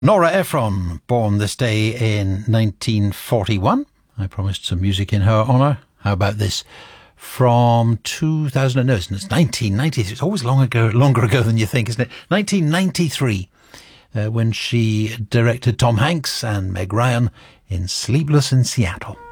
Nora Ephron, born this day in 1941. I promised some music in her honour. How about this? From 2000, no, it's 1990. It's always longer ago than you think, isn't it? 1993, when she directed Tom Hanks and Meg Ryan in Sleepless in Seattle.